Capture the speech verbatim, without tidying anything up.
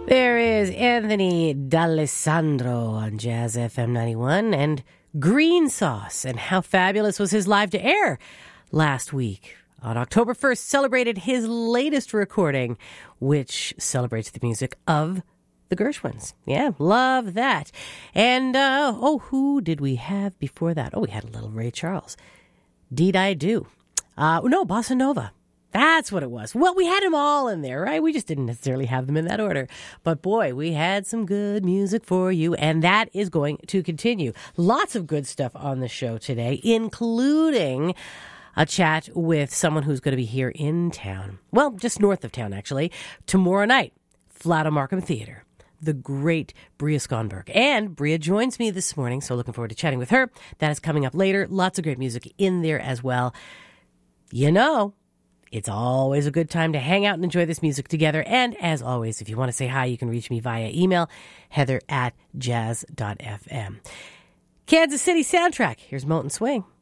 There is Anthony D'Alessandro on Jazz F M ninety-one and Green Sauce, and how fabulous was his live to air last week. On October first, celebrated his latest recording, which celebrates the music of the Gershwins. Yeah, love that. And, uh, oh, who did we have before that? Oh, we had a little Ray Charles. Deed I Do. Uh, no, Bossa Nova. That's what it was. Well, we had them all in there, right? We just didn't necessarily have them in that order. But boy, we had some good music for you, and that is going to continue. Lots of good stuff on the show today, including a chat with someone who's going to be here in town. Well, just north of town, actually. Tomorrow night, Flata Markham Theater. The great Bria Skonberg. And Bria joins me this morning, so looking forward to chatting with her. That is coming up later. Lots of great music in there as well. You know, it's always a good time to hang out and enjoy this music together. And as always, if you want to say hi, you can reach me via email, heather at jazz dot f m. Kansas City Soundtrack. Here's Molten Swing.